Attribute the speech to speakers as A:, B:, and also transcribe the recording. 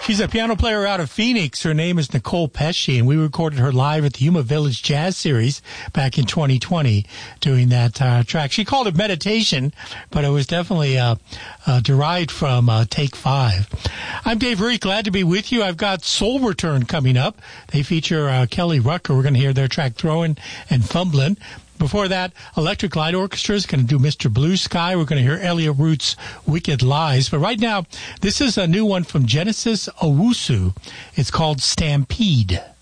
A: She's a piano player out of Phoenix. Her name is Nicole Pesci, and we recorded her live at the Yuma Village Jazz Series back in 2020 doing that track. She called it Meditation, but it was definitely derived from Take 5. I'm Dave Rurick, glad to be with you. I've got Soul Return coming up. They feature Kelly Rucker. We're going to hear their track Throwin' and Fumblin'. Before that, Electric Light Orchestra is going to do Mr. Blue Sky. We're going to hear Elliot Root's Wicked Lies. But right now, this is a new one from Genesis Owusu. It's called Stampede.